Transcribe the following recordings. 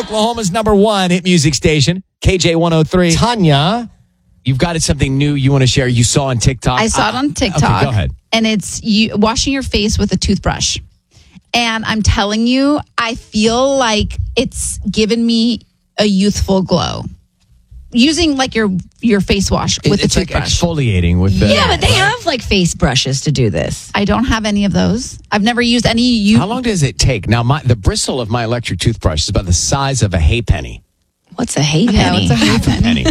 Oklahoma's #1 hit music station, KJ 103. Tanya, you've got something new you want to share. You saw on TikTok. I saw it on TikTok. Okay, go ahead. And it's you washing your face with a toothbrush. And I'm telling you, I feel like it's given me a youthful glow. Using like your face wash with a it's like toothbrush. exfoliating with the... Yeah, but they have like face brushes to do this. I don't have any of those. I've never used any. How long does it take? Now, the bristle of my electric toothbrush is about the size of a hay penny. What's a hay penny? Yeah, what's a hay penny?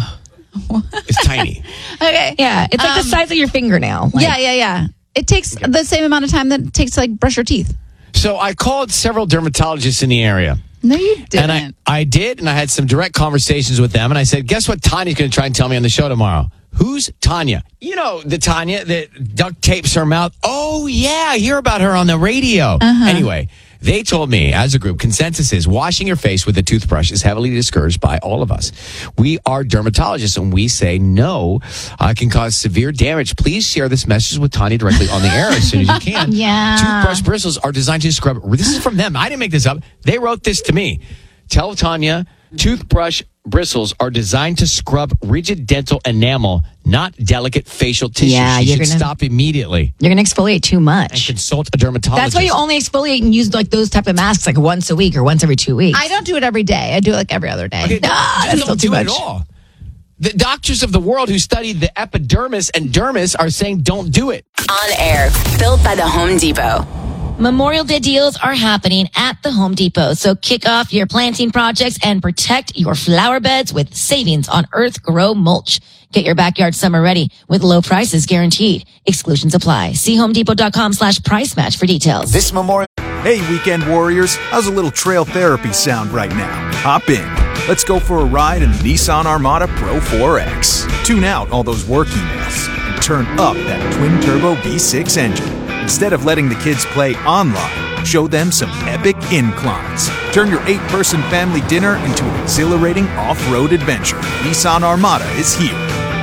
It's tiny. Okay. Yeah, it's like the size of your fingernail. Like, Yeah. It takes the same amount of time that it takes to like brush your teeth. So I called several dermatologists in the area. No, you didn't. And I did, and I had some direct conversations with them. And I said, guess what Tanya's going to try and tell me on the show tomorrow? Who's Tanya? You know the Tanya that duct tapes her mouth. Oh, yeah, I hear about her on the radio. Anyway, they told me, as a group, consensus is washing your face with a toothbrush is heavily discouraged by all of us. We are dermatologists, and we say no, can cause severe damage. Please share this message with Tanya directly on the air as soon as you can. Yeah. Toothbrush bristles are designed to scrub. This is from them. I didn't make this up. They wrote this to me. Tell Tanya, toothbrush bristles are designed to scrub rigid dental enamel, not delicate facial tissue. Yeah, you you're should gonna- stop immediately You're going to exfoliate too and much. consult a dermatologist. That's why you only exfoliate and use like those type of masks like once a week or once every 2 weeks. I don't do it every day. I do it like every other day. Okay, that's don't still too do it much. at all. The doctors of the world who studied the epidermis and dermis are saying don't do it. On air, built by the Home Depot. Memorial Day deals are happening at the Home Depot, so kick off your planting projects and protect your flower beds with savings on Earth Grow mulch. Get your backyard summer ready with low prices guaranteed. Exclusions apply. See homedepot.com/price match for details. This Memorial... Hey, weekend warriors, how's a little trail therapy sound right now? Hop in. Let's go for a ride in the Nissan Armada Pro 4X. Tune out all those work emails and turn up that twin-turbo V6 engine. Instead of letting the kids play online, show them some epic inclines. Turn your 8-person family dinner into an exhilarating off-road adventure. Nissan Armada is here.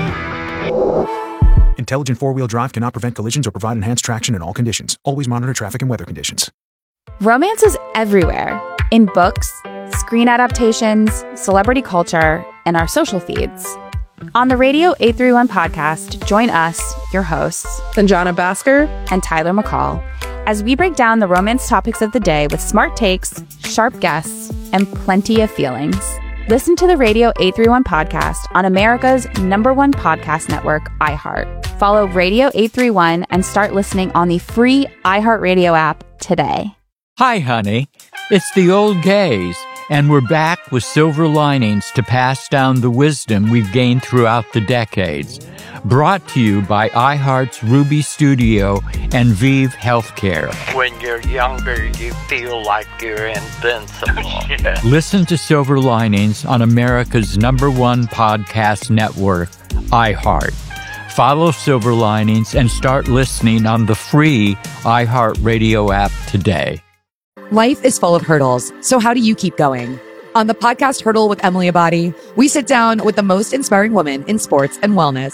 Intelligent four-wheel drive cannot prevent collisions or provide enhanced traction in all conditions. Always monitor traffic and weather conditions. Romance is everywhere. In books, screen adaptations, celebrity culture, and our social feeds. On the Radio 831 podcast, join us, your hosts, Sanjana Basker and Tyler McCall, as we break down the romance topics of the day with smart takes, sharp guests, and plenty of feelings. Listen to the Radio 831 podcast on America's #1 podcast network, iHeart. Follow Radio 831 and start listening on the free iHeartRadio app today. Hi, honey. It's the old gays, and we're back with silver linings to pass down the wisdom we've gained throughout the decades. Brought to you by iHeart's Ruby Studio and Vive Healthcare. When you're younger, you feel like you're invincible. Yeah. Listen to Silver Linings on America's #1 podcast network, iHeart. Follow Silver Linings and start listening on the free iHeartRadio app today. Life is full of hurdles, so how do you keep going? On the podcast Hurdle with Emily Abadi, we sit down with the most inspiring women in sports and wellness